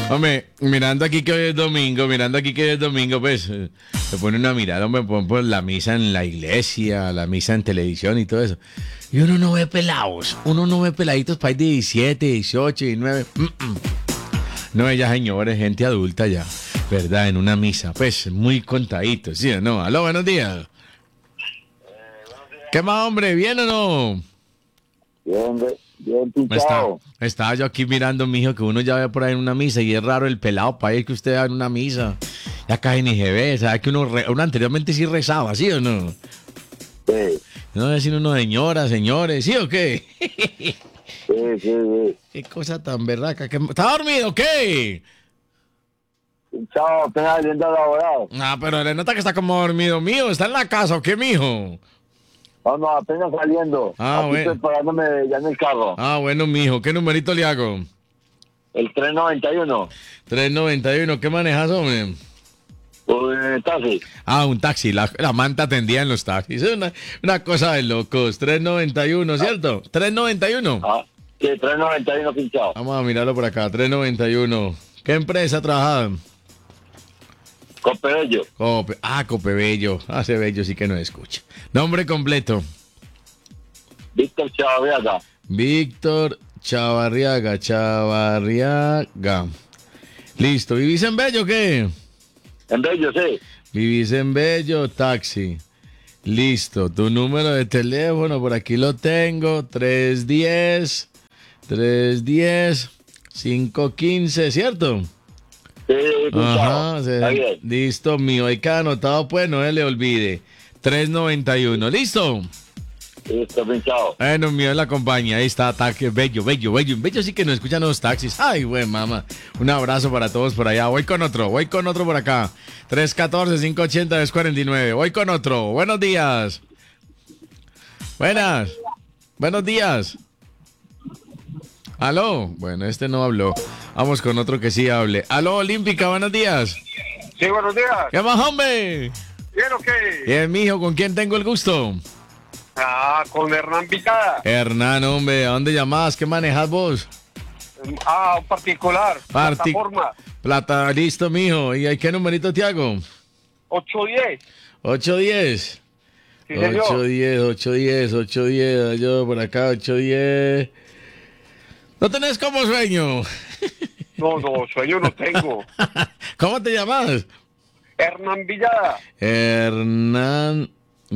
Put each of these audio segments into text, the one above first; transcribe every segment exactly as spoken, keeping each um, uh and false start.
Hombre, mirando aquí que hoy es domingo, mirando aquí que hoy es domingo, pues eh, se pone una mirada, hombre, por ejemplo, la misa en la iglesia, la misa en televisión y todo eso. Y uno no ve pelados, uno no ve peladitos para ir de diecisiete, dieciocho, diecinueve. Mm-mm. No, ya señores, gente adulta ya, ¿verdad? En una misa, pues muy contaditos, ¿sí o no? Aló, buenos días. Eh, buenos días. ¿Qué más, hombre? ¿Bien o no? Bien, bien Está, pinchado. estaba yo aquí mirando, mijo, que uno ya ve por ahí en una misa y es raro el pelado para ir que usted va en una misa. Ya casi ni se ve, ¿sabe que uno, re, uno anteriormente sí rezaba, ¿sí o no? Sí, No decir uno señoras, señores, ¿sí o qué? sí, sí, sí. Qué cosa tan berraca. Que... ¿Está dormido o qué? Pinchado, apenas saliendo a laborar. Ah, pero le nota que está como dormido, mío. ¿Está en la casa o qué, mijo? No, no, apenas saliendo. Ah, Aquí bueno. preparándome ya en el carro. Ah, bueno, mijo. ¿Qué numerito le hago? El tres noventa y uno. tres noventa y uno. ¿Qué manejas, hombre? Pues, taxi. Ah, un taxi. La, la manta atendía en los taxis. Es una, una cosa de locos. tres noventa y uno, ¿cierto? tres noventa y uno. Ah, sí, tres noventa y uno pinchado. Vamos a mirarlo por acá. tres noventa y uno. ¿Qué empresa trabaja? Copello. Cope. Ah, Copebello. Hace bello sí que no escucha. Nombre completo. Víctor Chaviaga. Víctor Chavarriaga. Chavarriaga. Listo. ¿Vivís en Bello o qué? En Bello, sí. Vivís en Bello, taxi. Listo. Tu número de teléfono, por aquí lo tengo. tres diez, tres diez, cinco quince, ¿cierto? Sí, pinchado. Ajá, Está se- bien. listo, mío. Ahí queda anotado, pues, no se le olvide. tres noventa y uno, ¿listo? Listo, pinchado. Bueno, mío, la compañía. Ahí está, ataque, bello, bello, bello. Bello sí que no escuchan los taxis. Ay, güey, mamá. Un abrazo para todos por allá. Voy con otro, voy con otro por acá. tres uno cuatro, cinco ocho cero, dos cuatro nueve. Voy con otro. Buenos días. Buenas. Buenos días. Aló. Bueno, este no habló. Vamos con otro que sí hable. Aló, Olímpica, buenos días. Sí, buenos días. ¿Qué más, hombre? ¿Bien o qué? Bien, mijo, ¿con quién tengo el gusto? Ah, con Hernán Picada. Hernán, hombre, ¿a dónde llamás? ¿Qué manejas vos? Ah, un particular. Parti- Plataforma. Plata, listo, mijo. ¿Y ahí qué numerito te hago? ocho diez. ocho diez. Sí, señor. ocho diez, ocho diez, ocho diez. Yo por acá, ocho diez. ¿No tenés como sueño? No, no, sueño no tengo. ¿Cómo te llamas? Hernán Villada. Hernán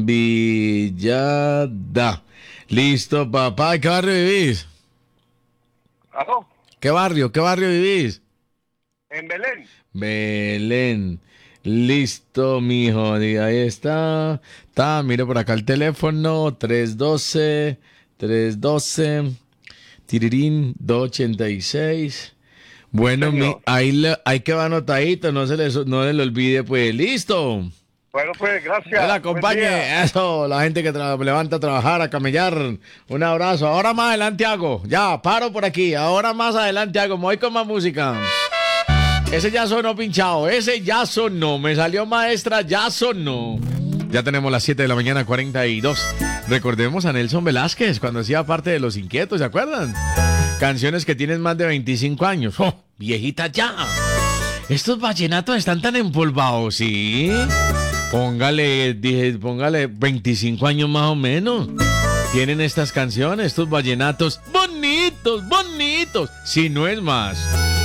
Villada. Listo, papá. ¿Qué barrio vivís? ¿Aló? ¿Qué barrio? ¿Qué barrio vivís? En Belén. Belén. Listo, mijo. Y ahí está. Está, mire por acá el teléfono. tres doce, tres doce. Tirirín, dos ochenta y seis. Bueno, Señor. mi, ahí, le, ahí que va anotadito. No se le, no se le olvide, pues. Listo. Bueno, pues, gracias. Que la Buen acompañe. día. Eso, la gente que tra- levanta a trabajar, a camellar. Un abrazo. Ahora más adelante hago. Ya, paro por aquí. Ahora más adelante hago. Me voy con más música. Ese ya sonó pinchado. Ese ya sonó. Me salió maestra, ya sonó. Ya tenemos las siete de la mañana, cuarenta y dos. Recordemos a Nelson Velázquez cuando hacía parte de Los Inquietos, ¿se acuerdan? Canciones que tienen más de veinticinco años. ¡Oh, viejita ya! Estos vallenatos están tan empolvados, ¿sí? Póngale, dije, póngale veinticinco años más o menos. Tienen estas canciones, estos vallenatos bonitos, bonitos. Si no es más.